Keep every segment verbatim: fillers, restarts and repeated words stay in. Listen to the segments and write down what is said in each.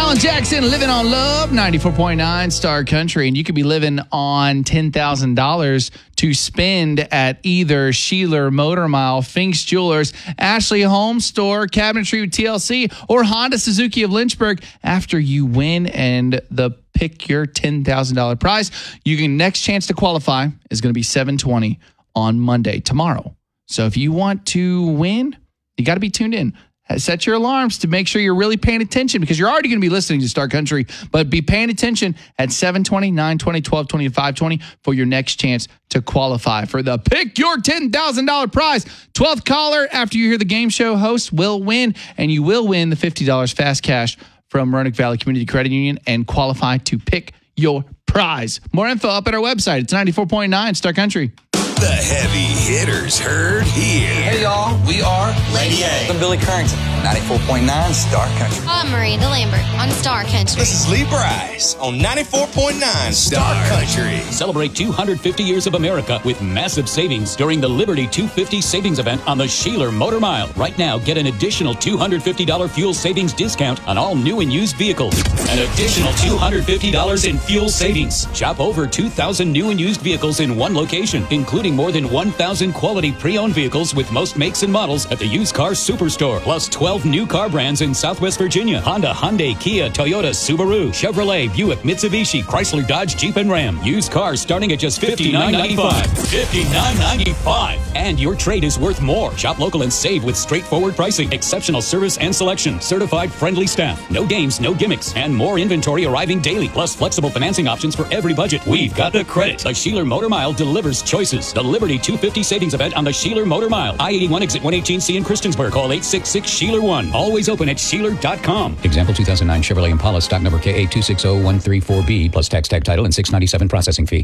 Alan Jackson, Living on Love, ninety-four point nine Star Country. And you could be living on ten thousand dollars to spend at either Sheeler Motor Mile, Fink's Jewelers, Ashley Home Store, Cabinetry with T L C, or Honda Suzuki of Lynchburg after you win and the pick your ten thousand dollars prize. You can next chance to qualify is going to be seven twenty on Monday, tomorrow. So if you want to win, you got to be tuned in. Set your alarms to make sure you're really paying attention because you're already going to be listening to Star Country, but be paying attention at seven twenty, nine twenty, twelve twenty, and five twenty for your next chance to qualify for the Pick Your ten thousand dollars prize. twelfth caller after you hear the game show host will win, and you will win the fifty dollars fast cash from Roanoke Valley Community Credit Union and qualify to pick your prize. More info up at our website. It's ninety-four point nine Star Country. The heavy hitters heard here. Hey, y'all. We are Lady A. I'm Billy Currington, ninety-four point nine Star Country. I'm Miranda Lambert on Star Country. This is Lee Bryce on ninety-four point nine Star Country. Celebrate two hundred fifty years of America with massive savings during the Liberty two fifty savings event on the Sheeler Motor Mile. Right now, get an additional two hundred fifty dollars fuel savings discount on all new and used vehicles. An additional two hundred fifty dollars in fuel savings. Shop over two thousand new and used vehicles in one location, including more than one thousand quality pre-owned vehicles with most makes and models at the Used Car Superstore, plus twelve new car brands in Southwest Virginia: Honda, Hyundai, Kia, Toyota, Subaru, Chevrolet, Buick, Mitsubishi, Chrysler, Dodge, Jeep, and Ram. Used cars starting at just fifty-nine ninety-five. fifty-nine ninety-five. And your trade is worth more. Shop local and save with straightforward pricing, exceptional service and selection, certified friendly staff, no games, no gimmicks, and more inventory arriving daily, plus flexible financing options for every budget. We've got the credit. The Sheeler Motor Mile delivers choices. The Liberty two fifty savings event on the Sheeler Motor Mile. I eighty-one exit one eighteen C in Christiansburg. Call eight six six Sheeler one. Always open at Sheeler dot com. Example two thousand nine Chevrolet Impala stock number K A two six zero one three four B plus tax tag title and six ninety-seven processing fee.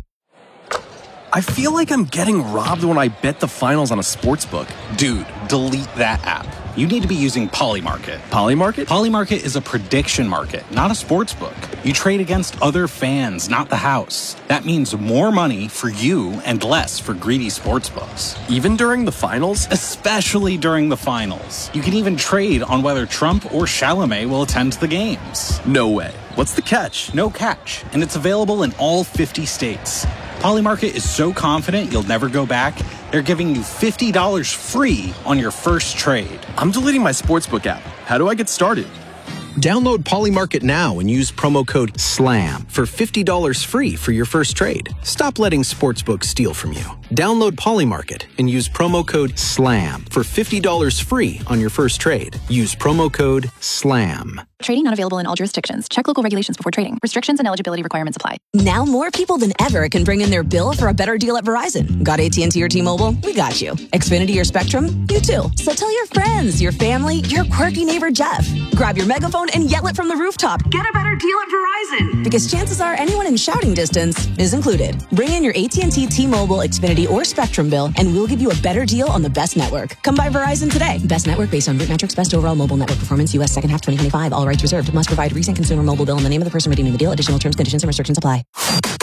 I feel like I'm getting robbed when I bet the finals on a sports book. Dude, delete that app. You need to be using Polymarket. Polymarket? Polymarket is a prediction market, not a sports book. You trade against other fans, not the house. That means more money for you and less for greedy sports books. Even during the finals? Especially during the finals. You can even trade on whether Trump or Chalamet will attend the games. No way. What's the catch? No catch. And it's available in all fifty states. Polymarket is so confident you'll never go back, they're giving you fifty dollars free on your first trade. I'm deleting my sportsbook app. How do I get started? Download Polymarket now and use promo code SLAM for fifty dollars free for your first trade. Stop letting sportsbooks steal from you. Download Polymarket and use promo code SLAM for fifty dollars free on your first trade. Use promo code SLAM. Trading not available in all jurisdictions. Check local regulations before trading. Restrictions and eligibility requirements apply. Now more people than ever can bring in their bill for a better deal at Verizon. Got A T and T or T-Mobile? We got you. Xfinity or Spectrum? You too. So tell your friends, your family, your quirky neighbor Jeff. Grab your megaphone and yell it from the rooftop. Get a better deal at Verizon. Because chances are anyone in shouting distance is included. Bring in your A T and T, T-Mobile, Xfinity, or Spectrum bill and we'll give you a better deal on the best network. Come by Verizon today. Best network based on root metrics, best overall mobile network performance, U S second half twenty twenty-five. All rights reserved. Must provide recent consumer mobile bill in the name of the person redeeming the deal. Additional terms, conditions, and restrictions apply.